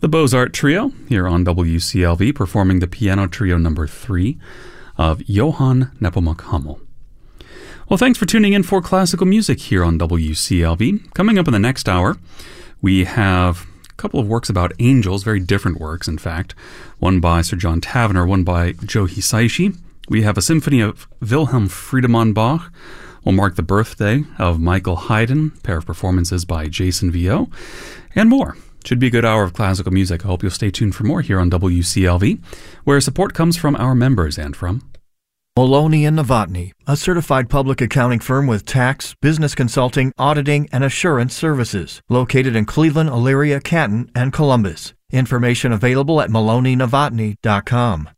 The Beaux-Art Trio here on WCLV performing the piano trio number 3 of Johann Nepomuk Hummel. Well, thanks for tuning in for classical music here on WCLV. Coming up in the next hour, we have a couple of works about angels, very different works, in fact. One by Sir John Tavener, one by Joe Hisaishi. We have a symphony of Wilhelm Friedemann Bach. We'll mark the birthday of Michael Haydn, a pair of performances by Jason Vio, and more. Should be a good hour of classical music. I hope you'll stay tuned for more here on WCLV, where support comes from our members and from Maloney & Novotny, a certified public accounting firm with tax, business consulting, auditing, and assurance services, located in Cleveland, Elyria, Canton, and Columbus. Information available at maloneynovotny.com.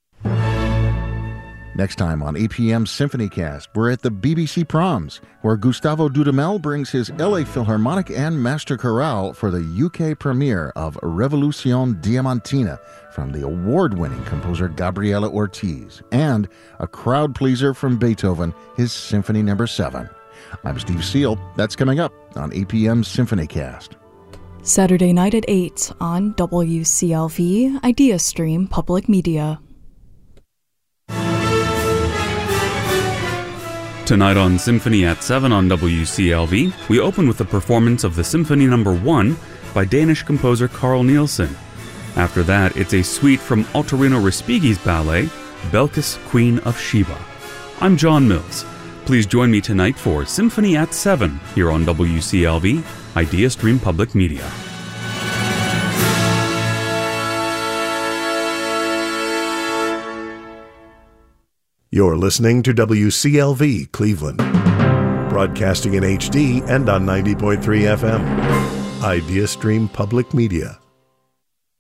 Next time on APM Symphonycast, we're at the BBC Proms, where Gustavo Dudamel brings his LA Philharmonic and Master Chorale for the UK premiere of Revolution Diamantina from the award-winning composer Gabriela Ortiz, and a crowd pleaser from Beethoven, his Symphony No. 7. I'm Steve Seal. That's coming up on APM Symphonycast. Saturday night at 8 on WCLV IdeaStream Public Media. Tonight on Symphony at 7 on WCLV, we open with the performance of the Symphony No. 1 by Danish composer Carl Nielsen. After that, it's a suite from Ottorino Respighi's ballet, Belkis, Queen of Sheba. I'm John Mills. Please join me tonight for Symphony at 7 here on WCLV, IdeaStream Public Media. You're listening to WCLV Cleveland, broadcasting in HD and on 90.3 FM. IdeaStream Public Media.